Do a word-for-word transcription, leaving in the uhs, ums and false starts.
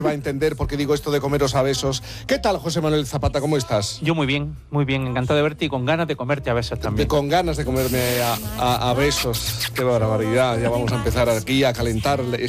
va a entender por qué digo esto de comeros a besos. ¿Qué tal, José Manuel Zapata? ¿Cómo estás? Yo muy bien, muy bien, encantado de verte y con ganas de comerte a besos también. De, con ganas de comerme a, a, a besos. Qué barbaridad, ya vamos a empezar aquí a calentar